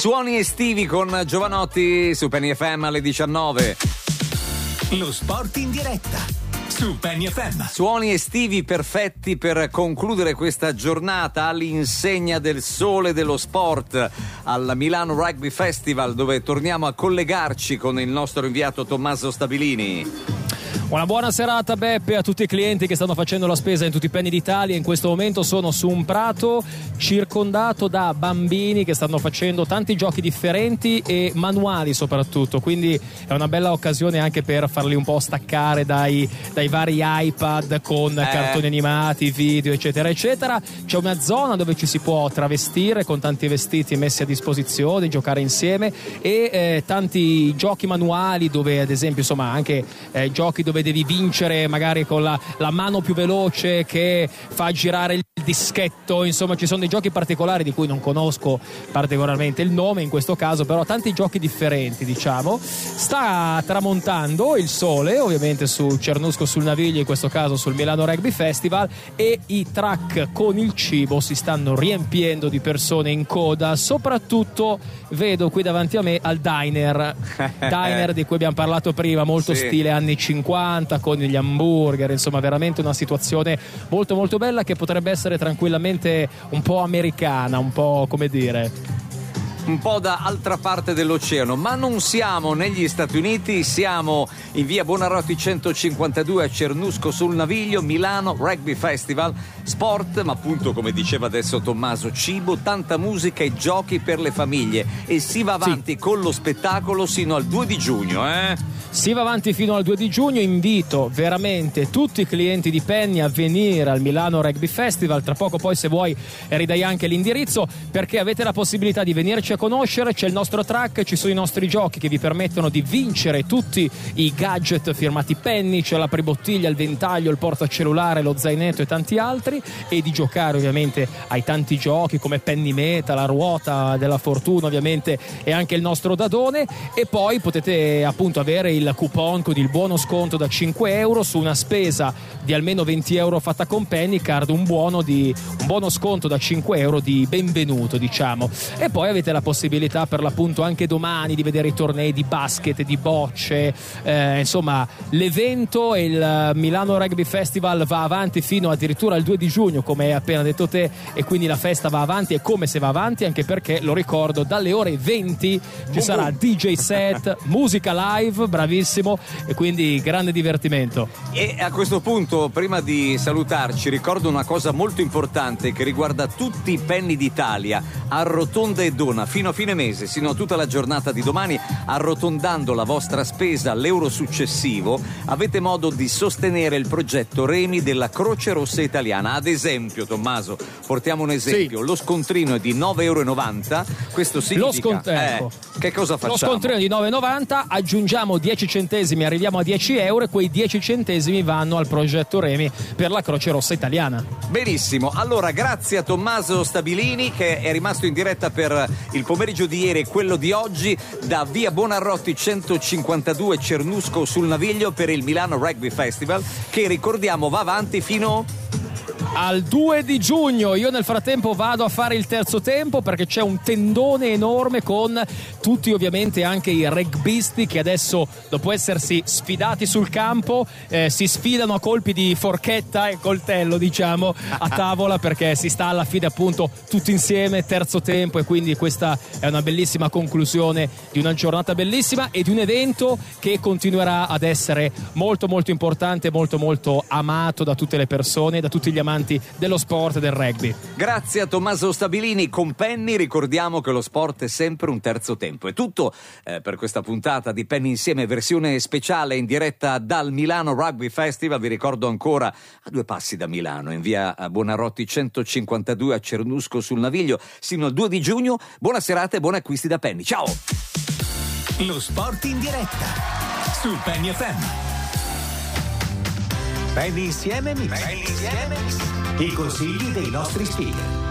Suoni estivi con Giovanotti su Penny FM alle 19. Lo sport in diretta su Penny FM. Suoni estivi perfetti per concludere questa giornata all'insegna del sole dello sport al Milano Rugby Festival, dove torniamo a collegarci con il nostro inviato Tommaso Stabilini. Una buona serata Beppe a tutti i clienti che stanno facendo la spesa in tutti i penny d'Italia. In questo momento sono su un prato circondato da bambini che stanno facendo tanti giochi differenti e manuali soprattutto, quindi è una bella occasione anche per farli un po' staccare dai vari iPad con cartoni animati, video eccetera eccetera. C'è una zona dove ci si può travestire con tanti vestiti messi a disposizione, giocare insieme e tanti giochi manuali dove ad esempio insomma anche giochi dove devi vincere magari con la mano più veloce che fa girare il dischetto. Insomma ci sono dei giochi particolari di cui non conosco particolarmente il nome in questo caso, però tanti giochi differenti diciamo. Sta tramontando il sole ovviamente su Cernusco sul Naviglio, in questo caso sul Milano Rugby Festival, e i truck con il cibo si stanno riempiendo di persone in coda. Soprattutto vedo qui davanti a me al diner di cui abbiamo parlato prima, molto stile anni 50 con gli hamburger, insomma veramente una situazione molto molto bella che potrebbe essere tranquillamente un po' americana, un po' come dire un po' da altra parte dell'oceano, ma non siamo negli Stati Uniti, siamo in via Buonarroti 152 a Cernusco sul Naviglio, Milano Rugby Festival, sport, ma appunto come diceva adesso Tommaso, cibo, tanta musica e giochi per le famiglie, e si va avanti con lo spettacolo sino al 2 di giugno. Si va avanti fino al 2 di giugno, invito veramente tutti i clienti di Penny a venire al Milano Rugby Festival, tra poco poi se vuoi ridai anche l'indirizzo, perché avete la possibilità di venirci a conoscere. C'è il nostro track, ci sono i nostri giochi che vi permettono di vincere tutti i gadget firmati Penny, c'è la pribottiglia, il ventaglio, il portacellulare, lo zainetto e tanti altri, e di giocare ovviamente ai tanti giochi come Penny Meta, la ruota della fortuna ovviamente e anche il nostro dadone. E poi potete appunto avere il coupon con il buono sconto da 5 euro su una spesa di almeno 20 euro fatta con Penny Card, un buono sconto da 5 euro di benvenuto diciamo. E poi avete la possibilità per l'appunto anche domani di vedere i tornei di basket, di bocce, insomma l'evento e il Milano Rugby Festival va avanti fino addirittura al 2 di giugno come hai appena detto te, e quindi la festa va avanti, e come se va avanti, anche perché lo ricordo dalle ore 20 ci sarà DJ set, musica live, bravissimo, e quindi grande divertimento. E a questo punto, prima di salutarci, ricordo una cosa molto importante che riguarda tutti i penny d'Italia: arrotonda e dona fino a fine mese, sino a tutta la giornata di domani. Arrotondando la vostra spesa all'euro successivo avete modo di sostenere il progetto Remi della Croce Rossa Italiana. Ad esempio, Tommaso, portiamo un esempio: lo scontrino è di 9,90 euro. Questo significa che cosa facciamo? Lo scontrino di 9,90, aggiungiamo 10 centesimi, arriviamo a 10 euro, e quei 10 centesimi vanno al progetto Remi per la Croce Rossa Italiana. Benissimo, allora grazie a Tommaso Stabilini che è rimasto in diretta per il pomeriggio di ieri e quello di oggi da via Buonarroti 152 Cernusco sul Naviglio per il Milano Rugby Festival, che ricordiamo va avanti fino al 2 di giugno. Io nel frattempo vado a fare il terzo tempo perché c'è un tendone enorme con tutti ovviamente anche i rugbisti che adesso, dopo essersi sfidati sul campo, si sfidano a colpi di forchetta e coltello diciamo a tavola, perché si sta alla fine appunto tutti insieme, terzo tempo, e quindi questa è una bellissima conclusione di una giornata bellissima e di un evento che continuerà ad essere molto molto importante, molto molto amato da tutte le persone, da tutti gli amanti dello sport e del rugby. Grazie a Tommaso Stabilini. Con Penny ricordiamo che lo sport è sempre un terzo tempo. È tutto per questa puntata di Penny Insieme, versione speciale in diretta dal Milano Rugby Festival. Vi ricordo ancora a 2 passi da Milano, in via Buonarroti 152 a Cernusco sul Naviglio, sino al 2 di giugno. Buona serata e buoni acquisti da Penny. Ciao! Lo sport in diretta su Penny FM. Penny Insieme Mix. I consigli dei nostri speaker.